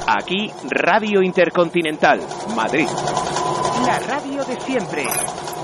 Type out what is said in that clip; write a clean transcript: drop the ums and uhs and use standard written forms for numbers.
Aquí Radio Intercontinental, Madrid. La radio de siempre.